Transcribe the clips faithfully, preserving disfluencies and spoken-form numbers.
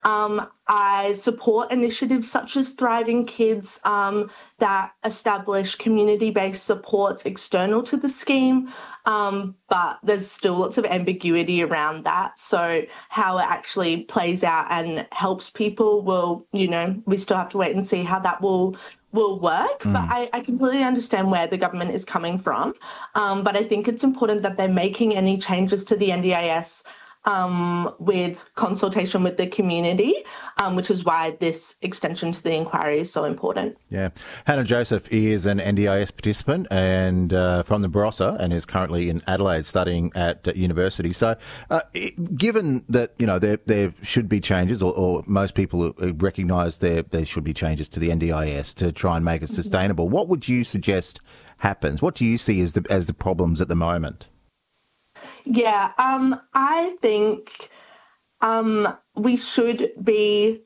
Um, I support initiatives such as Thriving Kids um, that establish community-based supports external to the scheme, um, but there's still lots of ambiguity around that. So how it actually plays out and helps people will, you know, we still have to wait and see how that will will work. Mm. But I, I completely understand where the government is coming from. Um, but I think it's important that they're making any changes to the N D I S Um, with consultation with the community, um, which is why this extension to the inquiry is so important. Yeah. Hannah Joseph is an N D I S participant and uh, from the Barossa and is currently in Adelaide studying at uh, university. So uh, it, given that, you know, there there should be changes or, or most people recognise there, there should be changes to the N D I S to try and make it sustainable, what would you suggest happens? What do you see as the, as the problems at the moment? Yeah, um, I think um, we should be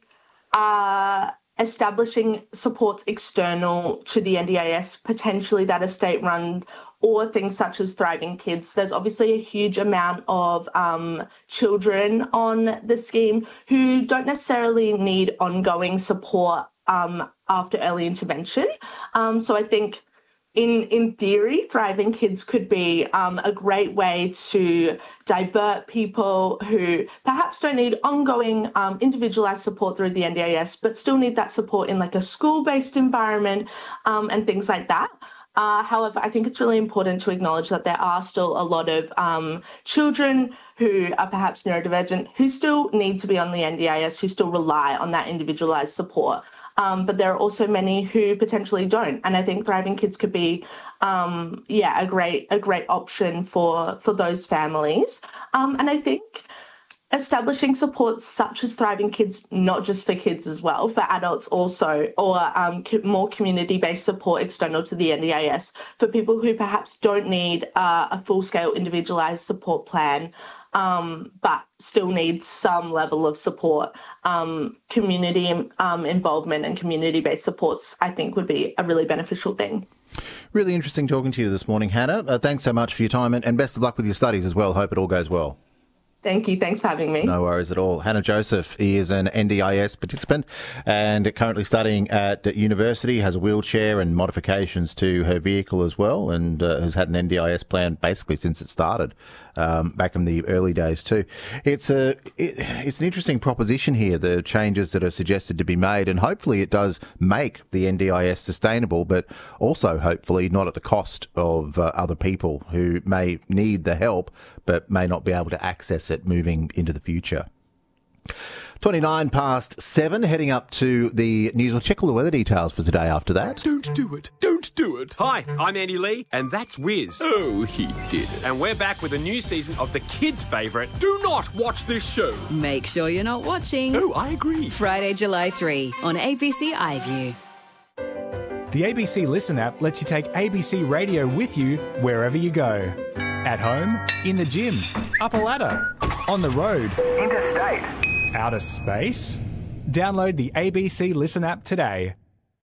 uh, establishing supports external to the N D I S, potentially that are state-run, or things such as Thriving Kids. There's obviously a huge amount of um, children on the scheme who don't necessarily need ongoing support um, after early intervention. Um, so I think In in theory, Thriving Kids could be um, a great way to divert people who perhaps don't need ongoing um, individualised support through the N D I S, but still need that support in like a school-based environment um, and things like that. Uh, however, I think it's really important to acknowledge that there are still a lot of um, children who are perhaps neurodivergent who still need to be on the N D I S, who still rely on that individualised support. Um, but there are also many who potentially don't, and I think Thriving Kids could be, um, yeah, a great a great option for for those families. Um, and I think establishing supports such as Thriving Kids, not just for kids as well, for adults also, or um, more community-based support external to the N D I S for people who perhaps don't need uh, a full-scale individualised support plan, um, but still need some level of support. Um, community um, involvement and community-based supports, I think, would be a really beneficial thing. Really interesting talking to you this morning, Hannah. Uh, thanks so much for your time and, and best of luck with your studies as well. Hope it all goes well. Thank you. Thanks for having me. No worries at all. Hannah Joseph is an N D I S participant and currently studying at university, has a wheelchair and modifications to her vehicle as well, and uh, has had an N D I S plan basically since it started, um, back in the early days too. It's a it, it's an interesting proposition here, the changes that are suggested to be made, and hopefully it does make the N D I S sustainable, but also hopefully not at the cost of uh, other people who may need the help but may not be able to access it moving into the future. twenty-nine past seven, heading up to the news. We'll check all the weather details for today after that. Don't do it. Don't do it. Hi, I'm Andy Lee, and that's Wiz. Oh, he did it. And we're back with a new season of the kids' favourite, Do Not Watch This Show. Make sure you're not watching. Oh, I agree. Friday, July third on A B C iView. The A B C Listen app lets you take A B C Radio with you wherever you go. At home, in the gym, up a ladder, on the road, interstate, outer space. Download the A B C Listen app today.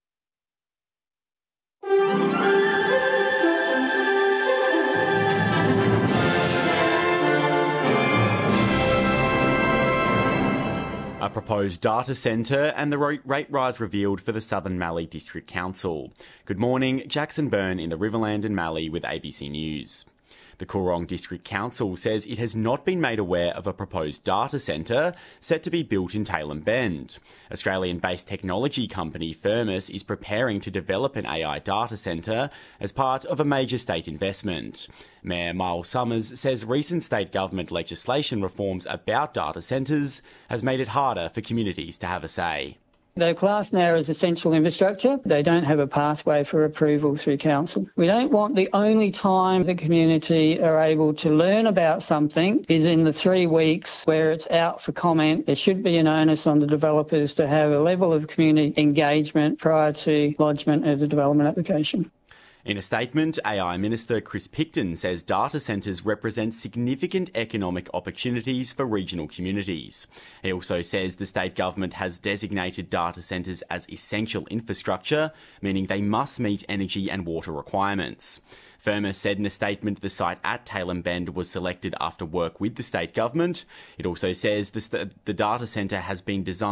A proposed data centre and the rate rise revealed for the Southern Mallee District Council. Good morning, Jackson Byrne in the Riverland and Mallee with A B C News. The Coorong District Council says it has not been made aware of a proposed data centre set to be built in Tailem Bend. Australian-based technology company Firmus is preparing to develop an A I data centre as part of a major state investment. Mayor Miles Summers says recent state government legislation reforms about data centres has made it harder for communities to have a say. They're classed now as essential infrastructure. They don't have a pathway for approval through council. We don't want the only time the community are able to learn about something is in the three weeks where it's out for comment. There should be an onus on the developers to have a level of community engagement prior to lodgement of the development application. In a statement, A I Minister Chris Picton says data centres represent significant economic opportunities for regional communities. He also says the state government has designated data centres as essential infrastructure, meaning they must meet energy and water requirements. Firma said in a statement the site at Tailem Bend was selected after work with the state government. It also says the, st- the data centre has been designed